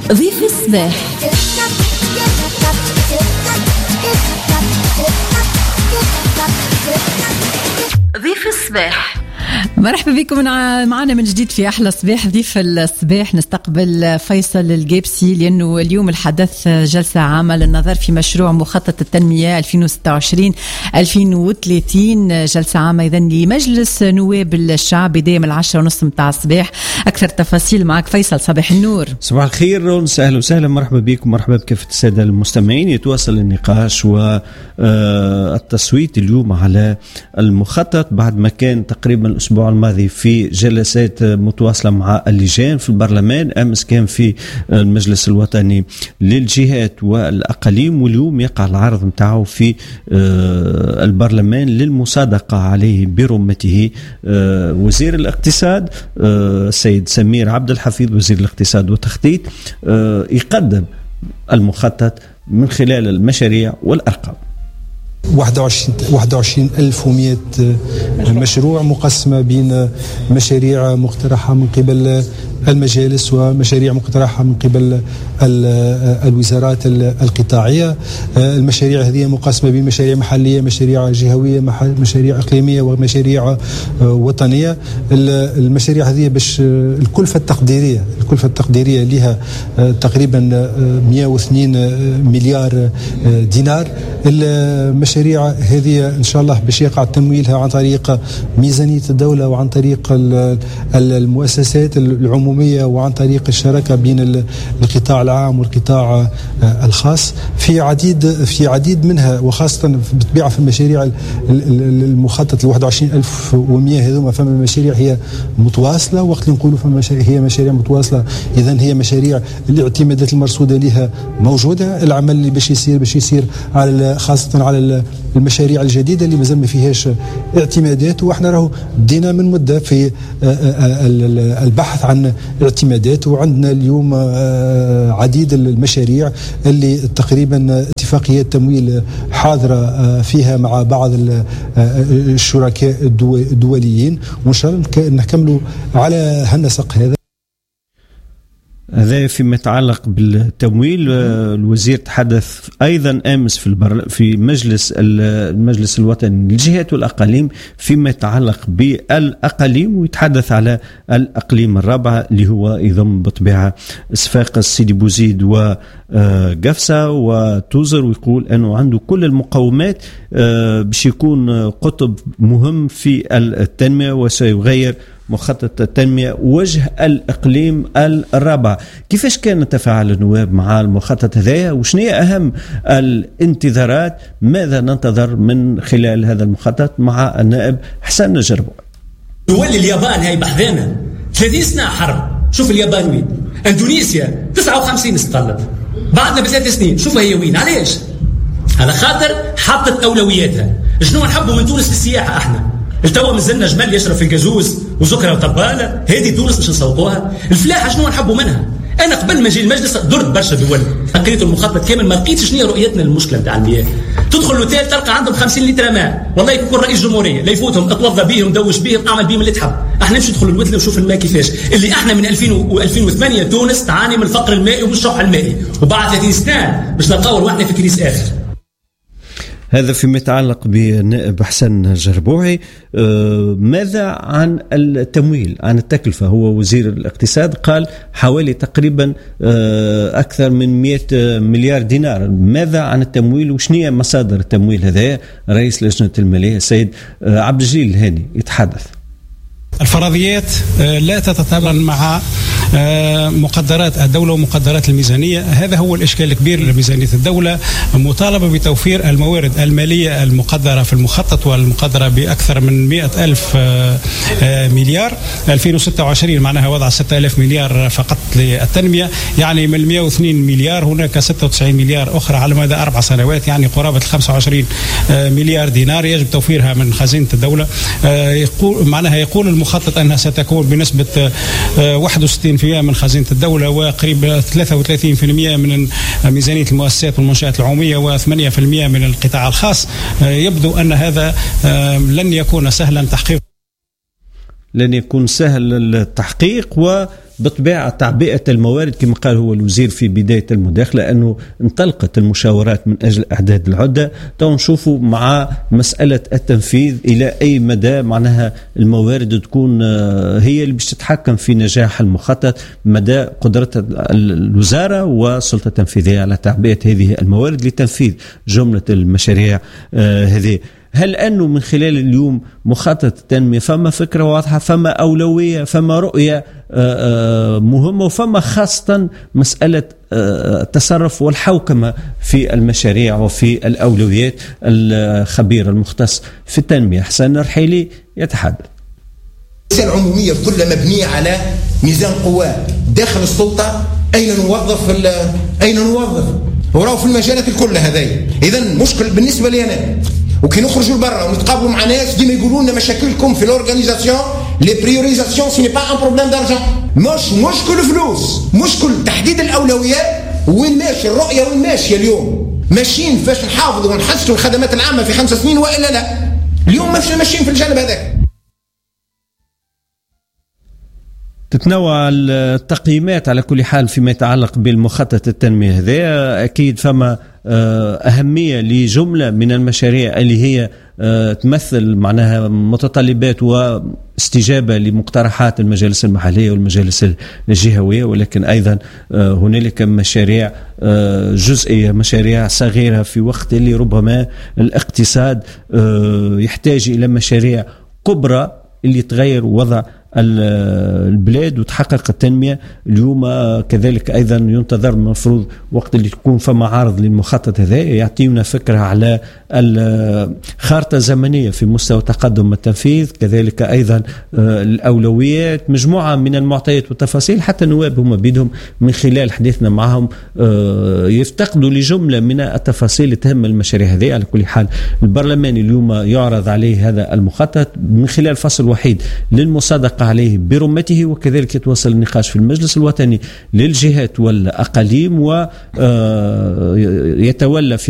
ضيف الصباح. ضيف الصباح. مرحبا بكم معنا من جديد في أحلى صباح. ضيف الصباح نستقبل فيصل الجيبسي، لأنه اليوم الحدث جلسة عامة للنظر في مشروع مخطط التنمية 2026-2030، جلسة عامة إذن لمجلس نواب الشعب بداية من 10:30 متاع الصباح. أكثر تفاصيل معك فيصل. صباح النور. صباح الخير، أهلا وسهلا، مرحبا بكم، مرحبا بكافة السادة المستمعين. يتواصل النقاش والتصويت اليوم على المخطط بعد ما كان تقريبا الأسبوع الماضي في جلسات متواصلة مع اللجان في البرلمان. أمس كان في المجلس الوطني للجهات والأقاليم، واليوم يقع العرض متاعه في البرلمان للمصادقة عليه برمته وزير الاقتصاد السيد سمير عبد الحفيظ، وزير الاقتصاد والتخطيط، يقدم المخطط من خلال المشاريع والأرقام. 21,100 مشروع مقسمة بين مشاريع مقترحة من قبل المجالس ومشاريع مقترحة من قبل الوزارات القطاعية. المشاريع هذه مقسمة بين مشاريع محلية، مشاريع جهوية، مشاريع إقليمية ومشاريع وطنية. المشاريع هذه باش الكلفة التقديرية لها تقريبا 102 مليار دينار. المشاريع هذه إن شاء الله باش يقع تمويلها عن طريق ميزانية الدولة وعن طريق المؤسسات العمومية وعن طريق الشراكة بين القطاع العام والقطاع الخاص في عديد منها، وخاصة بالطبيعة في المشاريع المخطط 21,100 هذوما. فما مشاريع هي متواصلة، وقت اللي نقولوا فما هي مشاريع متواصلة إذن هي مشاريع الاعتمادات المرصودة لها موجودة. العمل اللي باش يصير على خاصة على المشاريع الجديدة اللي مازال ما فيهاش اعتمادات، واحنا راهو بدينا من مدة في البحث عن اعتمادات، وعندنا اليوم عديد المشاريع اللي تقريبا اتفاقيات تمويل حاضرة فيها مع بعض الشركاء الدوليين، وإن شاء الله نكملوا على هالنسق هذا فيما يتعلق بالتمويل. الوزير تحدث أيضا أمس في المجلس الوطني للجهات والأقاليم فيما يتعلق بالأقاليم، ويتحدث على الأقليم الرابعة اللي هو يضم بطبيعة صفاقس، سيدي بوزيد وقفصة وتوزر، ويقول أنه عنده كل المقومات باش يكون قطب مهم في التنمية، وسيغير مخطط التنمية وجه الإقليم الرابع. كيفاش كان تفاعل النواب مع المخطط هذا، وشنية أهم الانتظارات، ماذا ننتظر من خلال هذا المخطط؟ مع النائب حسن نجربو. دول اليابان هاي بحذانا 30 سنة حرب، شوف اليابان وين، اندونيسيا 59 استقلت، بعدنا ب3 سنين، شوف هي وين. علاش؟ على خاطر حطت أولوياتها. شنو نحبوا من تونس في السياحة؟ احنا التوا مازلنا جمال يشرب في الجازوز وزكرة وطبالة، هذه تونس مش نصوتوها. الفلاحة شنو نحبوا منها؟ أنا قبل ما أجي المجلس درت برشا دول، قريت المخطط كامل، ما لقيتش شنو رؤيتنا للمشكلة نتاع المياه. تدخل الأوتيل تلقى عندهم 50 لتر ماء، والله يكون رئيس جمهورية لا يفوتهم، اتوضى بيهم، دوش بيهم، اعمل بيهم اللي تحب. احنا نمشي ندخل الوتله ونشوف الماء كيفاش. اللي احنا من 2008 تونس تعاني من الفقر المائي والشح المائي، وبعد 30 سنة باش نلقاو روحنا في كريس آخر. هذا فيما يتعلق بالنائب حسن جربوعي. ماذا عن التمويل، عن التكلفة؟ هو وزير الاقتصاد قال حوالي تقريبا أكثر من 100 مليار دينار. ماذا عن التمويل وشنية مصادر التمويل؟ هذا رئيس لجنة المالية السيد عبد الجليل الهاني يتحدث. الفرضيات لا تتطابق مع مقدرات الدولة ومقدرات الميزانية. هذا هو الإشكال الكبير لميزانية الدولة، مطالبة بتوفير الموارد المالية المقدرة في المخطط، والمقدرة بأكثر من 100,000 مليار. 2026 معناها وضع 6,000 مليار فقط للتنمية، يعني من 102 مليار هناك 96 مليار أخرى على مدى 4 سنوات، يعني قرابة 25 مليار دينار يجب توفيرها من خزينة الدولة. يقول المخطط أنها ستكون بنسبة 61% من خزينة الدولة، وقريب 33% من ميزانية المؤسسات والمنشآت العمومية، و8% من القطاع الخاص. يبدو أن هذا لن يكون سهلا تحقيقه. لن يكون سهل التحقيق، بالطبيعة تعبئة الموارد كما قال هو الوزير في بداية المداخلة أنه انطلقت المشاورات من أجل إعداد العدة. نشوفوا مع مسألة التنفيذ إلى أي مدى معناها الموارد تكون هي اللي باش تتحكم في نجاح المخطط، مدى قدرة الوزارة والسلطة التنفيذية على تعبئة هذه الموارد لتنفيذ جملة المشاريع هذه. هل أنه من خلال اليوم مخطط التنمية فما فكرة واضحة، فما أولوية، فما رؤية مهمة، وفما خاصة مسألة التصرف والحوكمة في المشاريع وفي الأولويات؟ الخبير المختص في التنمية حسن الرحيلي يتحدث. السياسة العمومية كلها مبنية على ميزان قوى داخل السلطة. أين نوظف وراو في المجالات الكل هذه. إذن مشكل بالنسبة لي أنا، وكي نخرجوا لبرا ونتقابلوا مع ناس ديما يقولوا لنا مشاكلكم في الاورغانيزاسيون لي بريوريزاسيون سي ني با ان بروبليم دارجون. مش مشكل فلوس، مشكل تحديد الاولويات. وين ماشي الرؤيه، وين ماشيه اليوم؟ ماشيين فاش نحافظوا ونحسنوا الخدمات العامه في 5 سنين والا لا؟ اليوم ماشيين في الجانب هذاك. تتنوع التقييمات على كل حال فيما يتعلق بالمخطط التنمية هذا. أكيد فما أهمية لجملة من المشاريع اللي هي تمثل معناها متطلبات واستجابة لمقترحات المجالس المحلية والمجالس الجهوية، ولكن أيضا هنالك مشاريع جزئية، مشاريع صغيرة في وقت اللي ربما الاقتصاد يحتاج إلى مشاريع كبرى اللي تغير وضع البلاد وتحقق التنمية. اليوم كذلك أيضا ينتظر المفروض وقت اللي تكون فما عرض للمخطط هذا يعطينا فكرة على الخارطة الزمنية في مستوى تقدم التنفيذ، كذلك أيضا الأولويات، مجموعة من المعطيات والتفاصيل حتى النواب هم بيدهم من خلال حديثنا معهم يفتقدوا لجملة من التفاصيل اللي تهم المشاريع هذه. على كل حال البرلمان اليوم يعرض عليه هذا المخطط من خلال فصل وحيد للمصادقة عليه برمته، وكذلك يتواصل النقاش في المجلس الوطني للجهات والأقاليم ويتولى في